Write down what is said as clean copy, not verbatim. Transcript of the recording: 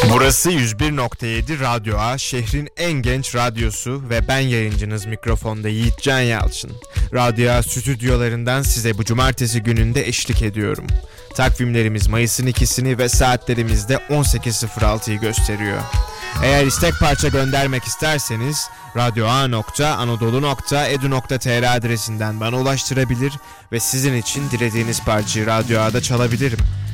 Burası 101.7 Radyo A, şehrin en genç radyosu ve ben yayıncınız mikrofonda Yiğitcan Yalçın. Radyo A stüdyolarından size bu cumartesi gününde eşlik ediyorum. Takvimlerimiz Mayıs'ın 2'sini ve saatlerimizde 18.06'yı gösteriyor. Eğer istek parça göndermek isterseniz radyoa.anadolu.edu.tr adresinden bana ulaştırabilir ve sizin için dilediğiniz parçayı Radyo A'da çalabilirim.